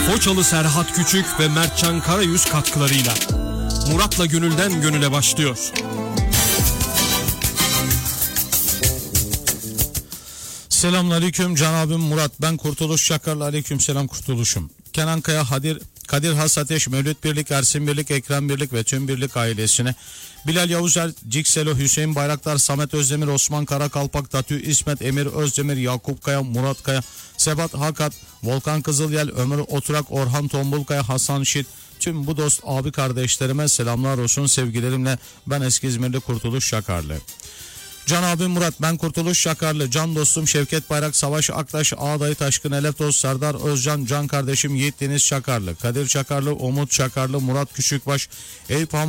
Foçalı Serhat Küçük ve Mertcan Karayüz katkılarıyla Murat'la Gönülden Gönüle başlıyor. Selamünaleyküm Can abim Murat, ben Kurtuluş Çakarlı. Aleyküm selam Kurtuluş'um. Kenan Kaya, Kadir Has Ateş, Mevlüt Birlik, Ersin Birlik, Ekrem Birlik ve tüm Birlik ailesine, Bilal Yavuzer, Cikselo, Hüseyin Bayraktar, Samet Özdemir, Osman Karakalpak, Tatü, İsmet, Emir Özdemir, Yakup Kaya, Murat Kaya, Sebat Hakat, Volkan Kızılyel, Ömür Oturak, Orhan Tombulkaya, Hasan Şit, tüm bu dost abi kardeşlerime selamlar olsun, sevgilerimle. Ben eski İzmirli Kurtuluş Çakarlı. Can abim Murat, ben Kurtuluş Çakarlı. Can dostum Şevket Bayrak, Savaş Aktaş, Ağdayı Taşkın, Eleftoz, Serdar Özcan, can kardeşim Yiğit Deniz Çakarlı, Kadir Çakarlı, Umut Çakarlı, Murat Küçükbaş, Eyüp